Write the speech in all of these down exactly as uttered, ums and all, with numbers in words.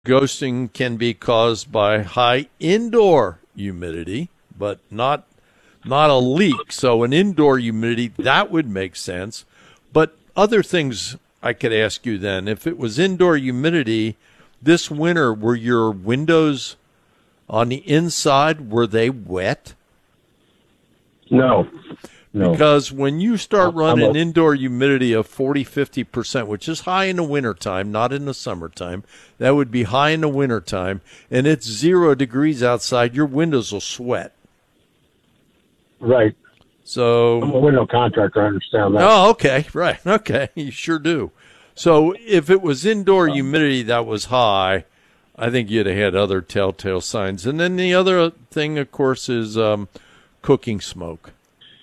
ghosting can be caused by high indoor humidity, but not not a leak. So an indoor humidity, that would make sense. But other things I could ask you then, if it was indoor humidity this winter, were your windows on the inside, were they wet? No. No. Because when you start running a- indoor humidity of forty, fifty percent, which is high in the wintertime, not in the summertime, that would be high in the wintertime, and it's zero degrees outside, your windows will sweat. Right. So I'm a window contractor, I understand that. Oh, okay, right, okay, you sure do. So if it was indoor humidity that was high, I think you'd have had other telltale signs. And then the other thing, of course, is um, cooking smoke.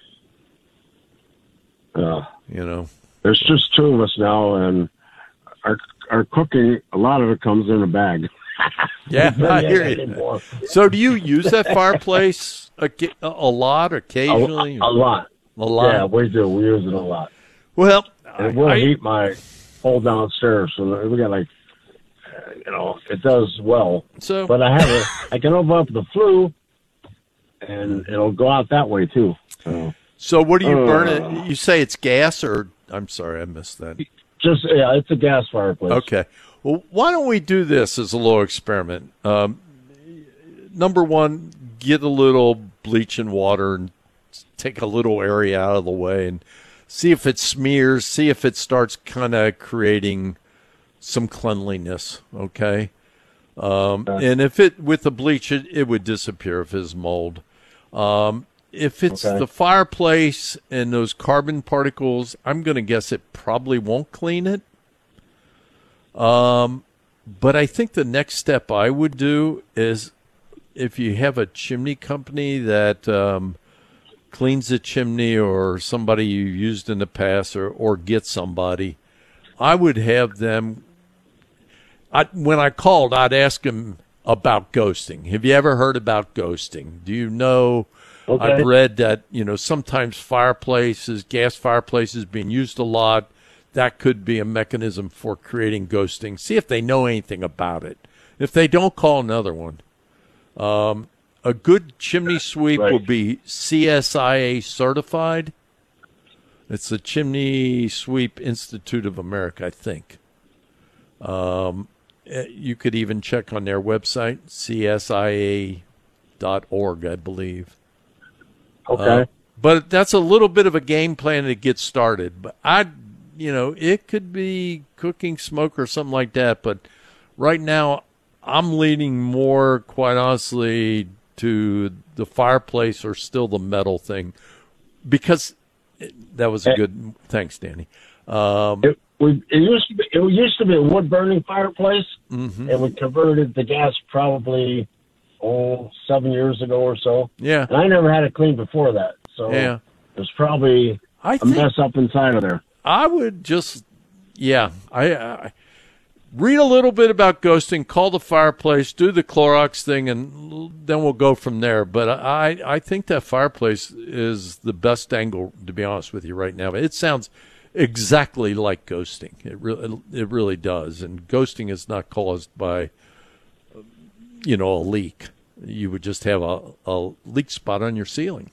Uh, you know, there's just two of us now, and our our cooking, a lot of it comes in a bag. Yeah, I hear you. So do you use that fireplace a, a lot, occasionally? A, a lot. A lot? Yeah, we do. We use it a lot. Well, and it will I, heat my whole downstairs, so we got like, uh, you know, it does well. So, but I have a, I can open up the flue, and it'll go out that way too. So, so what do you uh, burn it? You say it's gas, or I'm sorry, I missed that. Just yeah, it's a gas fireplace. Okay. Well, why don't we do this as a little experiment? Um, number one, get a little bleach and water and take a little area out of the way and see if it smears, see if it starts kind of creating some cleanliness, okay? Um, okay? And if it, with the bleach, it, it would disappear if it's mold. Um, if it's okay. the fireplace and those carbon particles, I'm going to guess it probably won't clean it. Um, but I think the next step I would do is if you have a chimney company that um, cleans the chimney or somebody you used in the past or, or get somebody, I would have them, I, when I called, I'd ask them about ghosting. Have you ever heard about ghosting? Do you know, okay. I've read that, you know, sometimes fireplaces, gas fireplaces being used a lot, that could be a mechanism for creating ghosting. See if they know anything about it. If they don't, call another one. Um, a good chimney sweep right. will be C S I A certified. It's the Chimney Sweep Institute of America, I think. Um, you could even check on their website, C S I A dot org, I believe. Okay. Uh, but that's a little bit of a game plan to get started. But I'd You know, it could be cooking smoke or something like that. But right now, I'm leaning more, quite honestly, to the fireplace or still the metal thing. Because it, that was a good, thanks, Danny. Um, it, we, it, used to be, it used to be a wood-burning fireplace, mm-hmm. and we converted the gas probably, oh, seven years ago or so. Yeah. And I never had it cleaned before that. So yeah. there's probably I a think- mess up inside of there. I would just, yeah, I, I read a little bit about ghosting, call the fireplace, do the Clorox thing, and then we'll go from there. But I, I think that fireplace is the best angle, to be honest with you right now. It sounds exactly like ghosting. It really, it really does. And ghosting is not caused by, you know, a leak. You would just have a, a leak spot on your ceiling.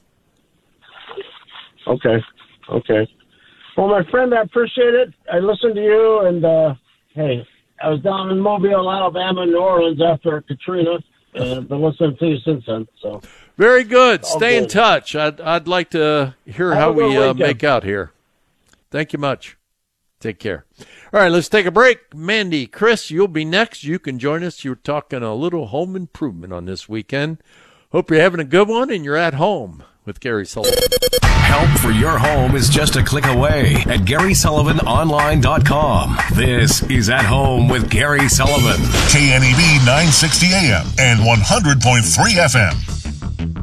Okay, okay. Well, my friend, I appreciate it. I listened to you, and, uh, hey, I was down in Mobile, Alabama, New Orleans after Katrina, and I've been listening to you since then. So very good. All Stay good. in touch. I'd, I'd like to hear Have how a good we uh, weekend. make out here. Thank you much. Take care. All right, let's take a break. Mandy, Chris, you'll be next. You can join us. You're talking a little home improvement on this weekend. Hope you're having a good one and you're at home with Gary Sullivan. Help for your home is just a click away at Gary Sullivan Online dot com. This is At Home with Gary Sullivan. K N E B nine sixty A M and one hundred point three F M.